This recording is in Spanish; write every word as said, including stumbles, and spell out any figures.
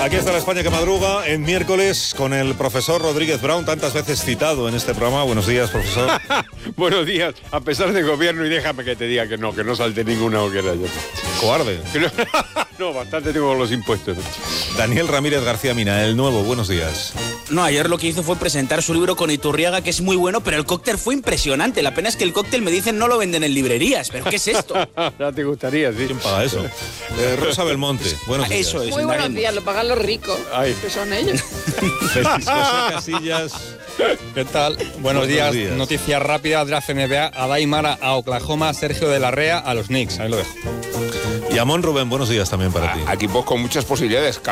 Aquí está la España que madruga en miércoles con el profesor Rodríguez Brown, tantas veces citado en este programa. Buenos días, profesor. Buenos días, a pesar del gobierno, y déjame que te diga que no, que no salte ninguna hoguera yo. Cobarde. No, no, bastante tengo con los impuestos. Daniel Ramírez García Mina, el nuevo, buenos días. No, ayer lo que hizo fue presentar su libro con Iturriaga, que es muy bueno, pero el cóctel fue impresionante. La pena es que el cóctel, me dicen, no lo venden en librerías. ¿Pero qué es esto? Ya te gustaría, sí. ¿Quién paga eso? Eh, Rosa Belmonte, buenos días. Eso es. Muy buenos días, lo pagan los ricos, Ay. que son ellos. Feliz José Casillas. ¿Qué tal? Buenos, Buenos días. días. Noticias rápidas de la N B A. A Daimara a Oklahoma, Sergio de la Rea a los Knicks. Ahí lo dejo. Y Amón Rubén, buenos días también para ti. Equipos con muchas posibilidades.